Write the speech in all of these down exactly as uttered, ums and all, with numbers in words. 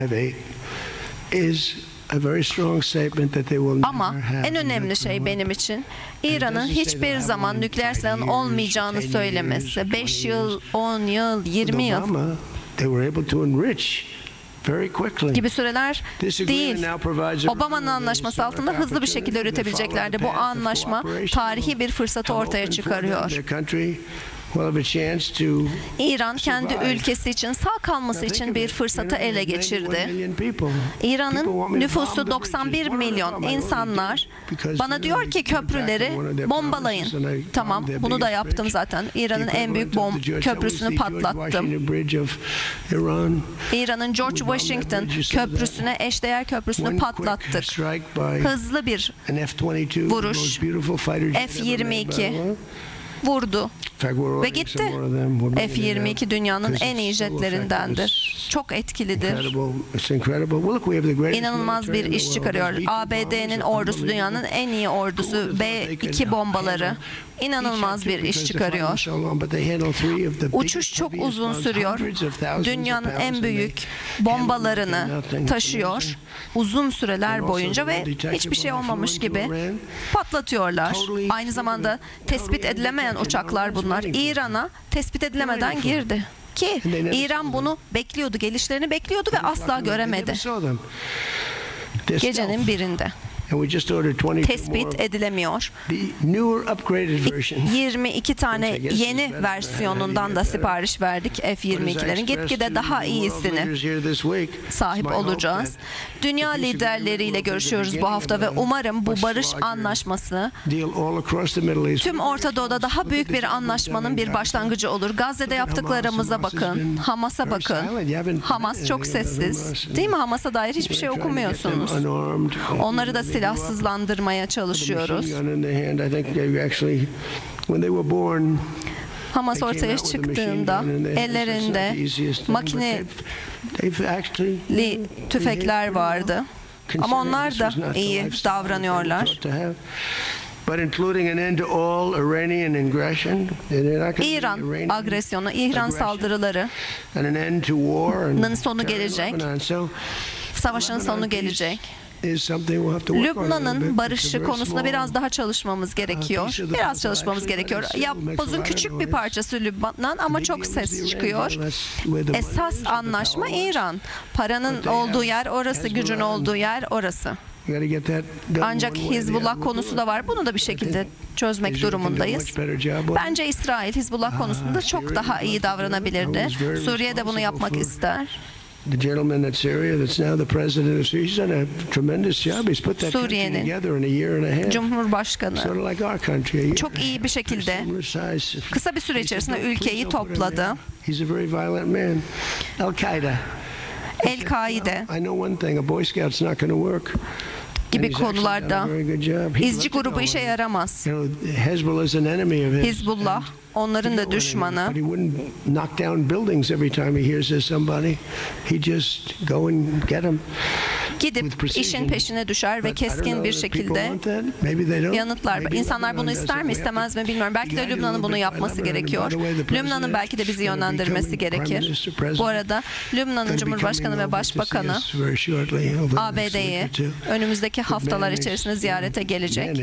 Ama en önemli şey benim için İran'ın hiçbir zaman nükleer silahın olmayacağını söylemesi. beş yıl, on yıl, yirmi yıl gibi süreler değil. Obama'nın anlaşması altında hızlı bir şekilde üretebileceklerdi. Bu anlaşma tarihi bir fırsatı ortaya çıkarıyor. İran kendi ülkesi için, sağ kalması için bir fırsatı ele geçirdi. İran'ın nüfusu doksan bir milyon. İnsanlar bana diyor ki köprüleri bombalayın. Tamam, bunu da yaptım zaten. İran'ın en büyük bom köprüsünü patlattım. İran'ın George Washington köprüsüne, eşdeğer köprüsünü patlattık. Hızlı bir vuruş. F yirmi iki vurdu ve gitti. F yirmi iki dünyanın en iyi jetlerindendir. Çok etkilidir. İnanılmaz bir iş çıkarıyor. A B D'nin ordusu dünyanın en iyi ordusu. B iki bombaları inanılmaz bir iş çıkarıyor. Uçuş çok uzun sürüyor. Dünyanın en büyük bombalarını taşıyor. Uzun süreler boyunca ve hiçbir şey olmamış gibi patlatıyorlar. Aynı zamanda tespit edilemeyen uçaklar bunlar. İran'a tespit edilemeden girdi. Ki İran bunu bekliyordu, gelişlerini bekliyordu ve asla göremedi. Gecenin birinde. Tespit edilemiyor. yirmi iki tane yeni versiyonundan da sipariş verdik F yirmi ikilerin. Gitgide daha iyisini sahip olacağız. Dünya liderleriyle görüşüyoruz bu hafta ve umarım bu barış anlaşması tüm Orta Doğu'da daha büyük bir anlaşmanın bir başlangıcı olur. Gazze'de yaptıklarımıza bakın, Hamas'a bakın. Hamas çok sessiz. Değil mi? Hamas'a dair hiçbir şey okumuyorsunuz. Onları da silahsızlandırmaya çalışıyoruz. Hamas ortaya çıktığında ellerinde makineli tüfekler vardı. Ama onlar da iyi davranıyorlar. İran agresyonu, İran saldırılarının sonu gelecek. Savaşın sonu gelecek. Lübnan'ın barışı konusunda biraz daha çalışmamız gerekiyor. Biraz çalışmamız gerekiyor. Yapbozun küçük bir parçası Lübnan ama çok ses çıkıyor. Esas anlaşma İran. Paranın olduğu yer orası, gücün olduğu yer orası. Ancak Hizbullah konusu da var. Bunu da bir şekilde çözmek durumundayız. Bence İsrail Hizbullah konusunda çok daha iyi davranabilirdi. Suriye de bunu yapmak ister. Suriye'nin Cumhurbaşkanı çok iyi bir şekilde kısa bir süre içerisinde ülkeyi topladı. El-Kaide gibi konularda izci grubu işe yaramaz. Hizbullah onların da düşmanı. Gidip işin peşine düşer ve keskin bir şekilde yanıtlar. İnsanlar bunu ister mi istemez mi bilmiyorum. Belki de Lübnan'ın bunu yapması gerekiyor. Lübnan'ın belki de bizi yönlendirmesi gerekir. Bu arada Lübnan'ın Cumhurbaşkanı ve Başbakanı A B D'yi önümüzdeki haftalar içerisinde ziyarete gelecek.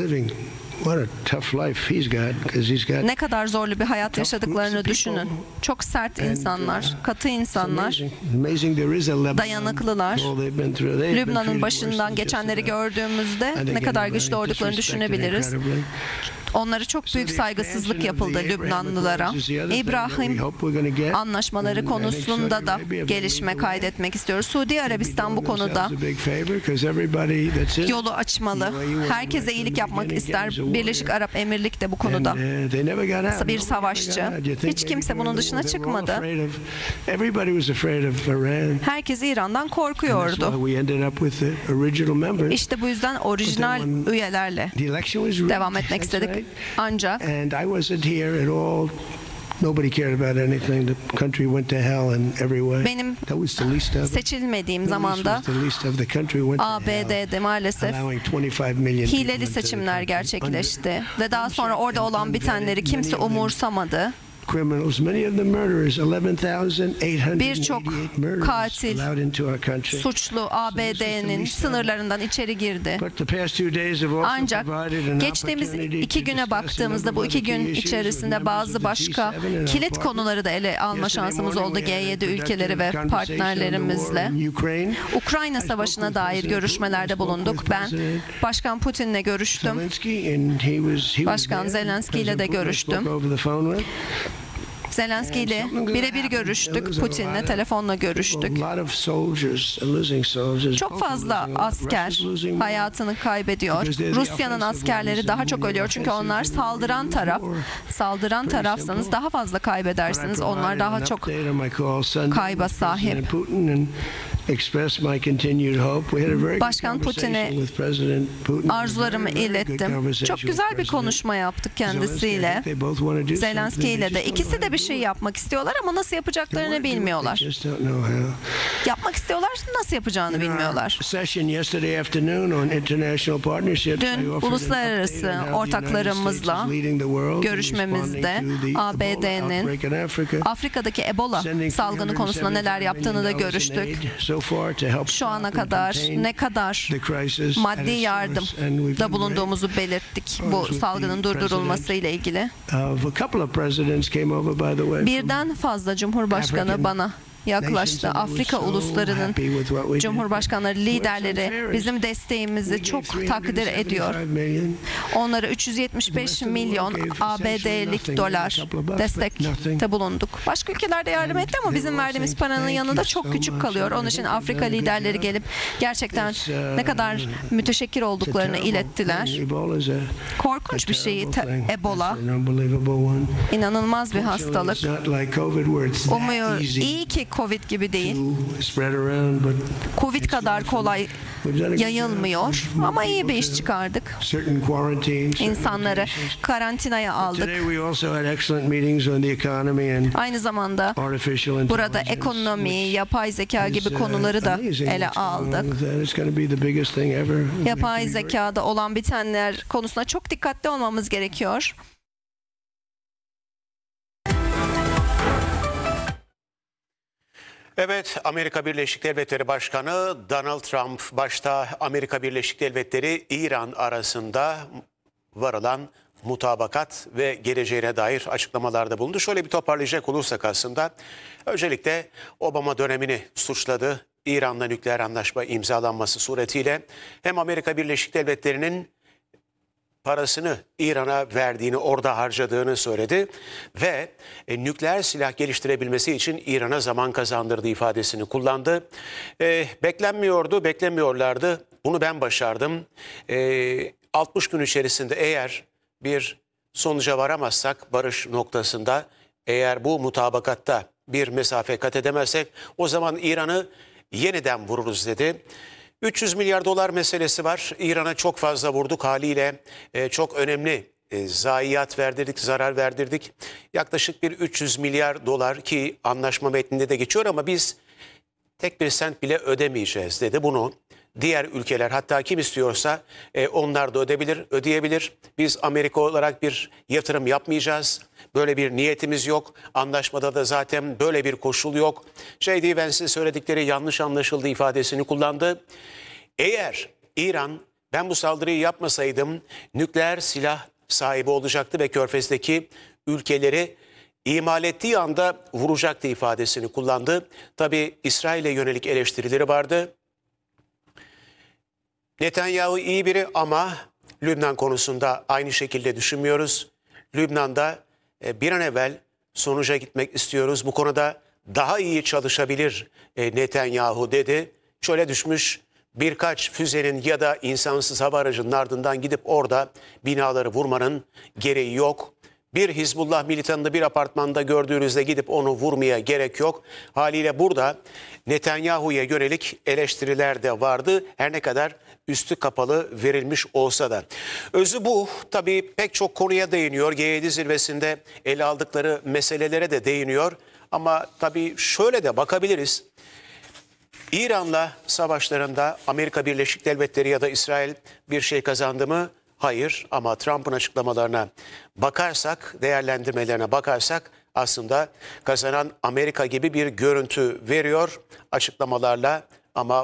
Ne kadar zorlu bir hayat yaşadıklarını düşünün. Çok sert insanlar, katı insanlar, dayanıklılar. Lübnan'ın başından geçenleri gördüğümüzde ne kadar güçlü olduklarını düşünebiliriz. Onlara çok büyük saygısızlık yapıldı Lübnanlılara. İbrahim anlaşmaları konusunda da gelişme kaydetmek istiyoruz. Suudi Arabistan bu konuda yolu açmalı. Herkese iyilik yapmak ister. Birleşik Arap Emirlik de bu konuda bir savaşçı. Hiç kimse bunun dışına çıkmadı. Herkes İran'dan korkuyordu. İşte bu yüzden orijinal üyelerle devam etmek istedik. Ancak benim seçilmediğim zamanda A B D'de maalesef hileli seçimler gerçekleşti ve daha sonra orada olan bitenleri kimse umursamadı. Birçok katil, suçlu A B D'nin sınırlarından içeri girdi. Ancak geçtiğimiz iki güne baktığımızda bu iki gün içerisinde bazı başka kilit konuları da ele alma şansımız oldu G yedi ülkeleri ve partnerlerimizle. Ukrayna Savaşı'na dair görüşmelerde bulunduk. Ben Başkan Putin'le görüştüm. Başkan Zelenski ile de görüştüm. Zelenski ile birebir görüştük. Putin'le telefonla görüştük. Çok fazla asker hayatını kaybediyor. Rusya'nın askerleri daha çok ölüyor. Çünkü onlar saldıran taraf. Saldıran tarafsanız daha fazla kaybedersiniz. Onlar daha çok kayba sahip. Başkan Putin'e arzularımı ilettim. Çok güzel bir konuşma yaptık kendisiyle. Zelenski ile de. İkisi de bir şey yapmak istiyorlar ama nasıl yapacaklarını bilmiyorlar. Yapmak istiyorlar, nasıl yapacağını bilmiyorlar. Dün uluslararası ortaklarımızla görüşmemizde A B D'nin Afrika'daki Ebola salgını konusunda neler yaptığını da görüştük. Şu ana kadar ne kadar maddi yardımda bulunduğumuzu belirttik bu salgının durdurulması ile ilgili. Birden fazla Cumhurbaşkanı bana yaklaştı. Afrika uluslarının Cumhurbaşkanları, liderleri bizim desteğimizi çok takdir ediyor. Onlara üç yüz yetmiş beş milyon A B D'lik dolar destekte bulunduk. Başka ülkelerde yardım etti ama bizim verdiğimiz paranın yanında çok küçük kalıyor. Onun için Afrika liderleri gelip gerçekten ne kadar müteşekkir olduklarını ilettiler. Korkunç bir şey Ebola. İnanılmaz bir hastalık. Umuyor, iyi ki Covid gibi değil. Covid kadar kolay yayılmıyor ama iyi bir iş çıkardık. İnsanları karantinaya aldık. Aynı zamanda burada ekonomi, yapay zeka gibi konuları da ele aldık. Yapay zekada olan bitenler konusunda çok dikkatli olmamız gerekiyor. Evet, Amerika Birleşik Devletleri Başkanı Donald Trump başta Amerika Birleşik Devletleri İran arasında varılan mutabakat ve geleceğine dair açıklamalarda bulundu. Şöyle bir toparlayacak olursak aslında öncelikle Obama dönemini suçladı. İran'la nükleer anlaşma imzalanması suretiyle hem Amerika Birleşik Devletleri'nin parasını İran'a verdiğini, orada harcadığını söyledi ve e, nükleer silah geliştirebilmesi için İran'a zaman kazandırdığı ifadesini kullandı. E, beklenmiyordu, beklemiyorlardı. Bunu ben başardım. E, altmış gün içerisinde eğer bir sonuca varamazsak barış noktasında, eğer bu mutabakatta bir mesafe kat edemezsek o zaman İran'ı yeniden vururuz dedi. üç yüz milyar dolar meselesi var. İran'a çok fazla vurduk haliyle e, çok önemli e, zayiat verdirdik, zarar verdirdik. Yaklaşık bir üç yüz milyar dolar ki anlaşma metninde de geçiyor ama biz tek bir sent bile ödemeyeceğiz dedi. Bunu diğer ülkeler, hatta kim istiyorsa e, onlar da ödebilir, ödeyebilir. Biz Amerika olarak bir yatırım yapmayacağız. Böyle bir niyetimiz yok. Anlaşmada da zaten böyle bir koşul yok. J D Vance'in söyledikleri yanlış anlaşıldı ifadesini kullandı. Eğer İran ben bu saldırıyı yapmasaydım nükleer silah sahibi olacaktı ve Körfez'deki ülkeleri imal ettiği anda vuracaktı ifadesini kullandı. Tabii İsrail'e yönelik eleştirileri vardı. Netanyahu iyi biri ama Lübnan konusunda aynı şekilde düşünmüyoruz. Lübnan'da bir an evvel sonuca gitmek istiyoruz. Bu konuda daha iyi çalışabilir Netanyahu dedi. Şöyle düşmüş, birkaç füzenin ya da insansız hava aracının ardından gidip orada binaları vurmanın gereği yok. Bir Hizbullah militanını bir apartmanda gördüğünüzde gidip onu vurmaya gerek yok. Haliyle burada Netanyahu'ya yönelik eleştiriler de vardı. Her ne kadar üstü kapalı verilmiş olsa da. Özü bu. Tabii pek çok konuya değiniyor. G yedi zirvesinde ele aldıkları meselelere de değiniyor. Ama tabii şöyle de bakabiliriz. İran'la savaşlarında Amerika Birleşik Devletleri ya da İsrail bir şey kazandı mı? Hayır, ama Trump'ın açıklamalarına bakarsak, değerlendirmelerine bakarsak aslında kazanan Amerika gibi bir görüntü veriyor açıklamalarla, ama